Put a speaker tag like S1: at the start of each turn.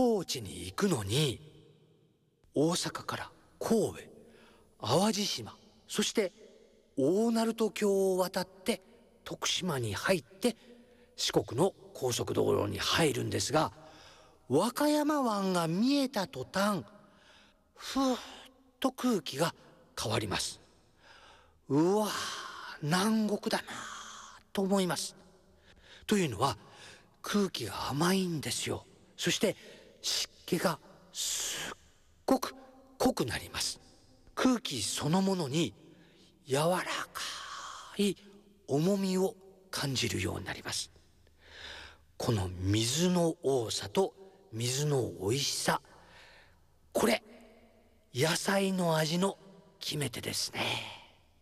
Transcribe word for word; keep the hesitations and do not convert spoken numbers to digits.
S1: 高知に行くのに、大阪から神戸、淡路島、そして大鳴門橋を渡って徳島に入って四国の高速道路に入るんですが、和歌山湾が見えた途端、ふーっと空気が変わります。うわー、南国だなと思います。というのは空気が甘いんですよ。そして湿気がすっごく濃くなります。空気そのものに柔らかい重みを感じるようになります。この水の多さと水の美味しさ、これ野菜の味の決め手ですね。